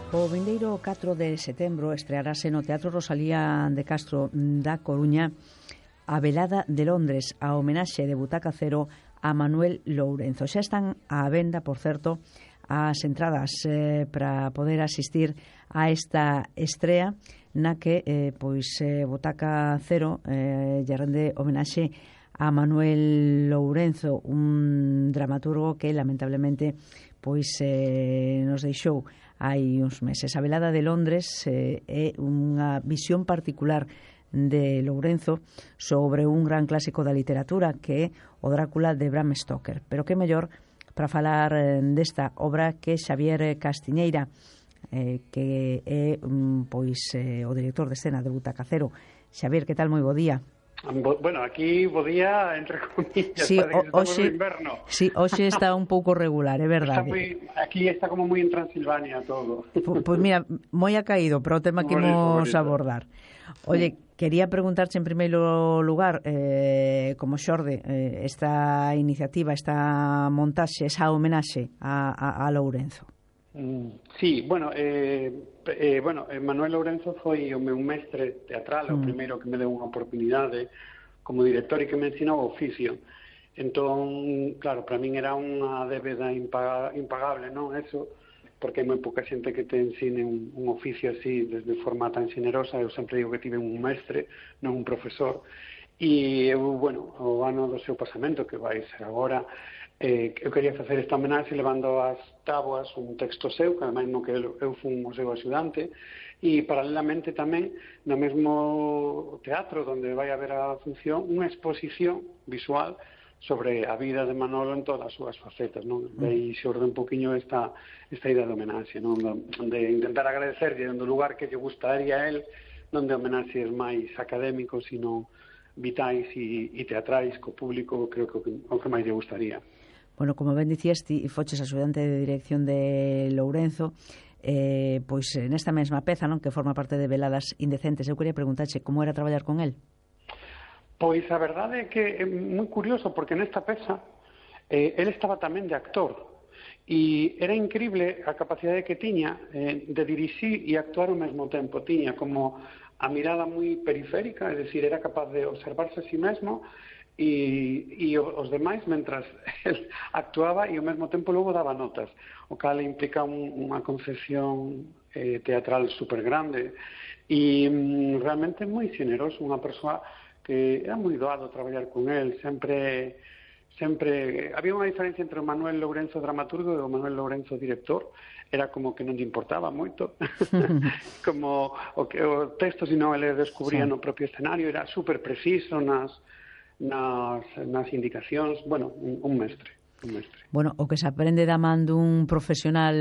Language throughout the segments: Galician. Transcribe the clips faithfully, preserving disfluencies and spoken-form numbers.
O vindeiro catro de setembro estrearase no Teatro Rosalía de Castro da Coruña a Velada de Londres, a homenaxe de Butaca Cero a Manuel Lourenzo. Xa están á venda, por certo, as entradas eh, para poder asistir a esta estrea na que eh, pois eh, Butaca Cero eh, lle rende homenaxe a Manuel Lourenzo, un dramaturgo que lamentablemente pois eh, nos deixou hai uns meses. A Velada de Londres eh, é unha visión particular de Lourenzo sobre un gran clásico da literatura que é o Drácula de Bram Stoker. Pero que mellor para falar eh, desta obra que Xavier Castiñeira, eh, que é um, pois eh, o director de escena de Butaca Cero. Xavier, que tal? Moi bo día. Bueno, aquí bo día, entre comillas, sí, parece que estamos hoxe, no inverno. Sí, hoxe está un pouco regular, é verdade. Está muy, aquí está como moi en Transilvania todo. Pois pues mira, moi ha caído para o tema que imos abordar. Oye, quería preguntarche en primeiro lugar, eh, como xorde, eh, esta iniciativa, esta montaxe, esa homenaxe a, a, a Lourenzo. Sí, bueno, eh, eh, bueno, Manuel Lourenzo foi o meu mestre teatral, mm. o primeiro que me deu unha oportunidade como director e que me ensinou o oficio. Entón, claro, para min era unha débeda impagable, non? Eso, porque hai moi pouca xente que te ensine un, un oficio así desde forma tan xenerosa. Eu sempre digo que tive un mestre, non un profesor. E eu, bueno, o ano do seu pasamento, que vai ser agora, eh, eu quería facer esta homenaxe levando ás táboas un texto seu, que ademais no que eu, eu fui o seu axudante, e paralelamente tamén no mesmo teatro onde vai haber a función unha exposición visual sobre a vida de Manolo en todas as súas facetas, non? De aí se orde un poquinho esta, esta idea de homenaxe, non? De intentar agradecerlle onde o lugar que lle gustaría a él, non de homenaxes máis académicos, sino vitais e, e teatrais co público, creo que o que máis lle gustaría. Bueno, como ben dicías, ti foches axudante de dirección de Lourenzo, eh, pois nesta mesma peza, non, que forma parte de Veladas Indecentes, eu quería preguntarche como era traballar con el. Pois a verdade é que é moi curioso, porque nesta peza eh, el estaba tamén de actor, e era increíble a capacidade que tiña eh, de dirixir e actuar ao mesmo tempo. Tiña como a mirada moi periférica, é dicir, era capaz de observarse a si mesmo e, e os demais mentras el actuaba e ao mesmo tempo logo daba notas, o cal implica un, unha concepción eh, teatral super grande e mm, realmente moi xeneroso, unha persoa que era moi doado traballar con el, sempre sempre había unha diferencia entre o Manuel Lourenzo dramaturgo e o Manuel Lourenzo director. Era como que non lle importaba moito como o, que, o texto, sino ele descubría sí. no propio escenario, era super preciso nas, nas, nas indicacións. Bueno, un, un mestre un mestre. Bueno, o que se aprende da man dun profesional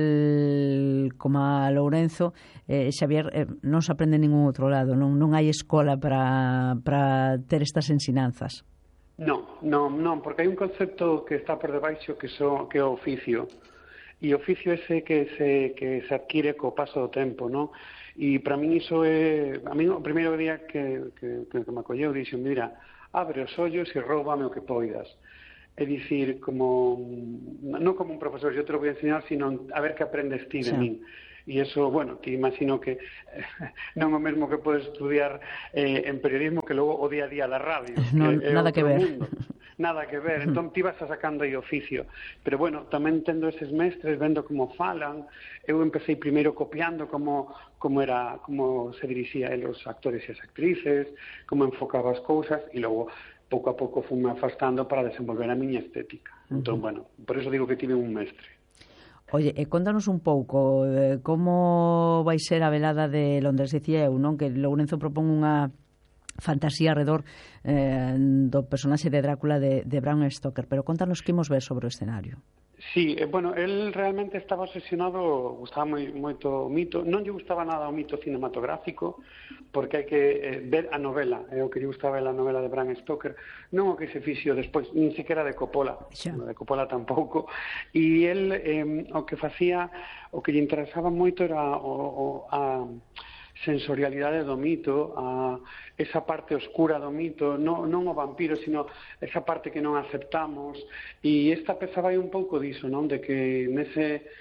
como a Lourenzo, eh, Xavier, eh, non se aprende en ningún outro lado, non, non hai escola para, para ter estas ensinanzas. Non, non, non, porque hai un concepto que está por debaixo que, so, que é o oficio. E o oficio ese que se, que se adquire co paso do tempo, non? E para min iso é... A min o primeiro día que, que, que me acolleu dixo, mira, abre os ollos e róbame o que poidas. É dicir, como... Non como un profesor, yo te lo voy a enseñar, sino a ver que aprendes ti de sí. min. E iso, bueno, te imagino que eh, non o mesmo que podes estudiar eh, en periodismo que logo o día a día da radio. No, que, nada que ver. Mundo. Nada que ver, entón ti vas sacando aí oficio. Pero bueno, tamén tendo eses mestres, vendo como falan, eu empecé primeiro copiando como, como era, como se dirixía el, os actores e as actrices, como enfocaba as cousas, e logo, pouco a pouco, fume afastando para desenvolver a miña estética. Entón, uh-huh. bueno, por eso digo que tive un mestre. Oye, e contanos un pouco eh, como vai ser a velada de Londres. Dicía eu, non, que Lourenzo propón unha fantasía alrededor eh, do personaxe de Drácula de, de Bram Stoker, pero contanos que imos ver sobre o escenario. Sí, eh, bueno, él realmente estaba obsesionado, gustaba moi, moito o mito, non lle gustaba nada o mito cinematográfico, porque hai que eh, ver a novela, é eh, o que lle gustaba a novela de Bram Stoker, non o que se fixo despois, nin sequera de Coppola, xa. de Coppola tampouco, e él eh, o que facía, o que lle interesaba moito era o, o, a sensorialidade do mito, a esa parte oscura do mito, non, non o vampiro, sino esa parte que non aceptamos, e esta peza vai un pouco diso, non? De que nese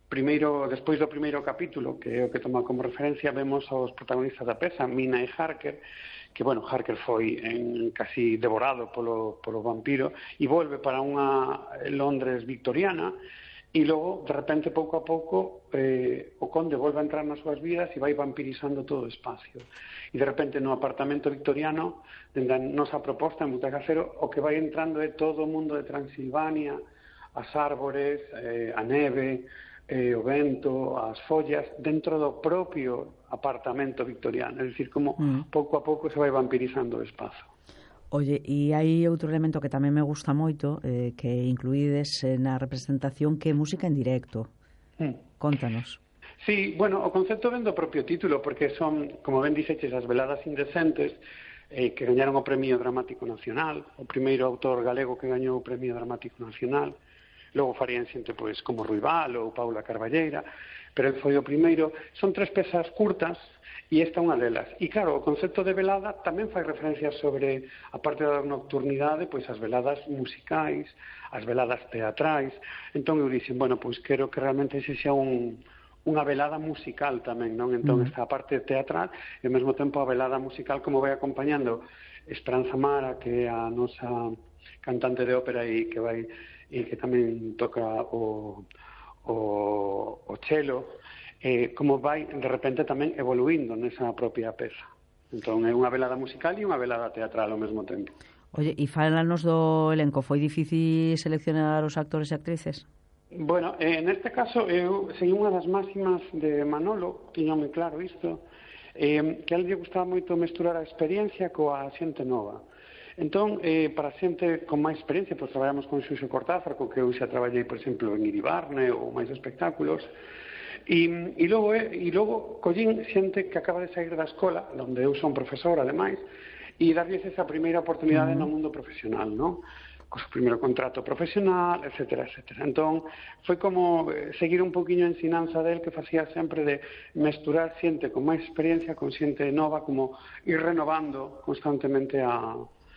primeiro, despois do primeiro capítulo, que é o que toma como referencia, vemos aos protagonistas da peza, Mina e Harker, que, bueno, Harker foi en, casi devorado polo, polo vampiro e volve para unha Londres victoriana e logo, de repente, pouco a pouco, eh, o conde volve a entrar nas súas vidas e vai vampirizando todo o espacio. E, de repente, no apartamento victoriano, dende a nosa proposta en Butaca Cero, o que vai entrando é todo o mundo de Transilvania, as árbores, eh, a neve, eh, o vento, as follas, dentro do propio apartamento victoriano. É dicir, como mm. pouco a pouco se vai vampirizando o espazo. Oye, e hai outro elemento que tamén me gusta moito, eh, que incluídes na representación, que é música en directo. Mm. Contanos. Sí, bueno, o concepto ven do propio título, porque son, como ben dixeches, as veladas indecentes, eh, que gañaron o Premio Dramático Nacional, o primeiro autor galego que gañou o Premio Dramático Nacional. Logo farían xente pois, como Ruibal ou Paula Carballeira, pero ele foi o primeiro. Son tres pezas curtas e esta é unha delas. E claro, o concepto de velada tamén fai referencia sobre, a parte da nocturnidade, pois as veladas musicais, as veladas teatrais. Entón eu dixen, bueno, pois quero que realmente ese xa un, unha velada musical tamén, non? Entón esta parte teatral e ao mesmo tempo a velada musical como vai acompañando Esperanza Mara, que é a nosa cantante de ópera e que vai e que tamén toca o, o, o cello, eh, como vai de repente tamén evoluindo nesa propia peza. Entón é unha velada musical e unha velada teatral ao mesmo tempo. Oye, e fálanos do elenco, foi difícil seleccionar os actores e actrices? Bueno, eh, neste caso eu segui unha das máximas de Manolo, tiña moi claro isto, eh, que a él lle gustaba moito mesturar a experiencia coa xente nova. Entón, eh, para xente con máis experiencia, pois traballamos con Xuxo Cortázar, co que eu xa traballei, por exemplo, en Iribarne ou máis espectáculos, e, e, logo, eh, e logo collín xente que acaba de sair da escola, onde eu son profesor, ademais, e darlles esa primeira oportunidade uh-huh. no mundo profesional, non? Co seu primeiro contrato profesional, etcétera, etcétera. Entón, foi como seguir un poquinho a ensinanza del que facía sempre de mesturar xente con máis experiencia con xente nova, como ir renovando constantemente a...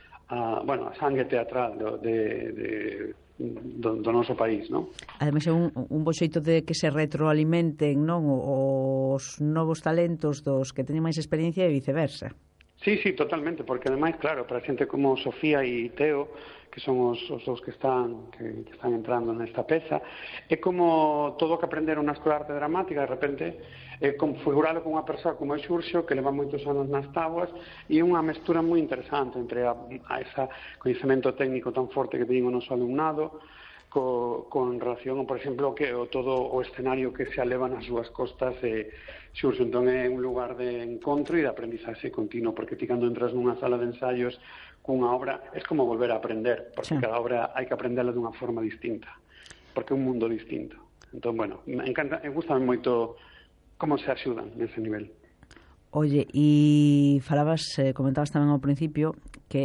A, bueno, a sangue teatral do, de, de, do, do noso país, non? Ademais é un, un bo xeito de que se retroalimenten, non, os novos talentos dos que teñen máis experiencia e viceversa. Sí, sí, totalmente, porque ademais, claro, para xente como Sofía e Teo, que son os, os dous que están que, que están entrando nesta peza, é como todo o que aprenderon na escola de arte dramática, de repente, é configuralo con unha persoa como é Xurxo, que leva moitos anos nas táboas, e unha mestura moi interesante entre a, a ese coñecemento técnico tan forte que teñen o noso alumnado, co, con relación, por exemplo, que o todo o escenario que se aleva nas súas costas e Xurxo, entón é un lugar de encontro e de aprendizaxe continuo, porque ti cando entras nunha sala de ensaios cunha obra, é como volver a aprender, porque sí. cada obra hai que aprendela dunha forma distinta, porque é un mundo distinto. Entón, bueno, me encanta, me gusta moito como se axudan nese nivel. Oye, e falabas, eh, comentabas tamén ao principio que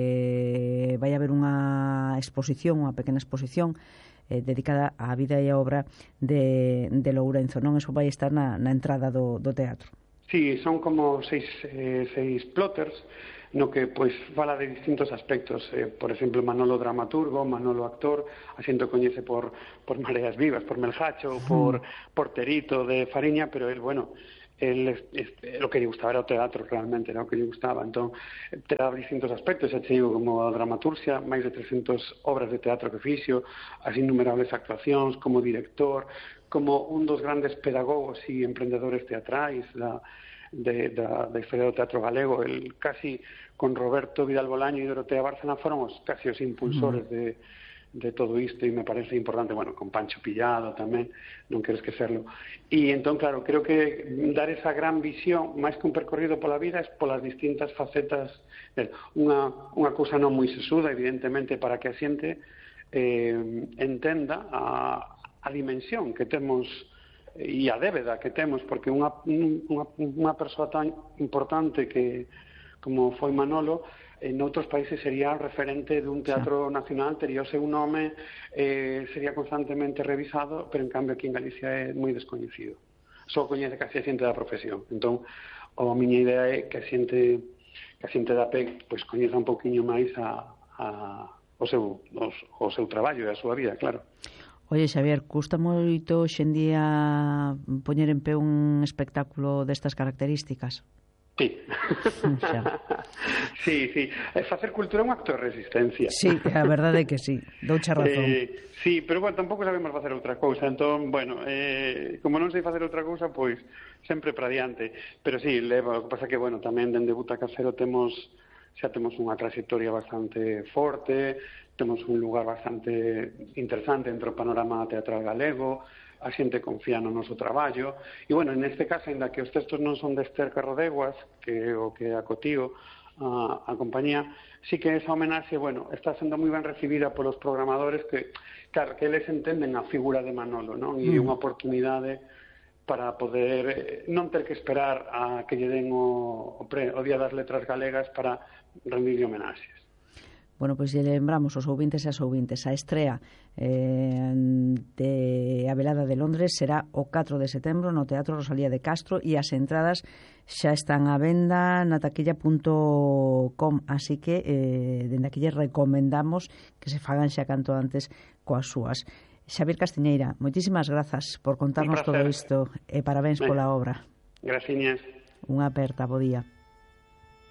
eh, vai haber unha exposición, unha pequena exposición eh, dedicada á vida e á obra de, de Lourenzo, non? Eso vai estar na, na entrada do, do teatro. Sí, son como seis, eh, seis plotters, no que pois fala de distintos aspectos, eh, por exemplo, Manolo dramaturgo, Manolo actor, a xente coñece por, por Mareas Vivas, por Melgacho, por, por Terito de Fariña, pero él, bueno, él, este, lo que lle gustaba era o teatro realmente, era o que lle gustaba, entón, terá distintos aspectos, xa che digo, como a dramaturxia, máis de trescentas obras de teatro que fixo, as innumerables actuacións, como director, como un dos grandes pedagogos e emprendedores teatrais da, de, da, da historia do teatro galego, el casi con Roberto Vidal Bolaño e Dorotea Bárcena foron os casi os impulsores mm. de, de todo isto, e me parece importante, bueno, con Pancho Pillado tamén, non quero esquecerlo. E entón, claro, creo que dar esa gran visión, máis que un percorrido pola vida, é polas distintas facetas, unha, unha cousa non moi sesuda, evidentemente, para que a xente eh, entenda a, a dimensión que temos e a débeda que temos, porque unha, unha, unha persoa tan importante que como foi Manolo, en outros países sería referente dun teatro sí. nacional, tería o seu nome, eh, sería constantemente revisado, pero en cambio aquí en Galicia é moi descoñecido. Só coñece casi a xente da profesión. Entón, a miña idea é que a xente, que a xente da P E C pois, coñeza un poquinho máis a, a, o, seu, os, o seu traballo e a súa vida, claro. Oye, Xavier, custa moito hoxe en día poñer en pé un espectáculo destas características? Sí. sí, sí. Facer cultura é un acto de resistencia. Sí, a verdade é que sí. Douche razón. Eh, sí, pero, bueno, tampouco sabemos facer outra cousa. Entón, bueno, eh, como non sei facer outra cousa, pois sempre para diante. Pero sí, leva, o que pasa que, bueno, tamén dende Butaca Cero temos, xa temos unha trayectoria bastante forte, temos un lugar bastante interesante dentro do panorama teatral galego, a xente confía no noso traballo, e, bueno, neste caso, ainda que os textos non son de Esther Carrodeguas, que é o que acotío a, a compañía, sí que esa homenaxe, bueno, está sendo moi ben recibida polos programadores que, claro, que eles entenden a figura de Manolo, non? E unha oportunidade para poder non ter que esperar a que lle den o, o, pre, o Día das Letras Galegas para rendirlle homenaxes. Bueno, pois pues, lembramos os ouvintes e as ouvintes. A estrea eh, de A Velada de Londres será o catro de setembro no Teatro Rosalía de Castro e as entradas xa están á venda na taquilla punto com, así que eh, dende aquí lles recomendamos que se fagan xa canto antes coas súas. Xavier Castiñeira, moitísimas grazas por contarnos todo isto e parabéns pola obra. Graciñas. Unha aperta, bo día.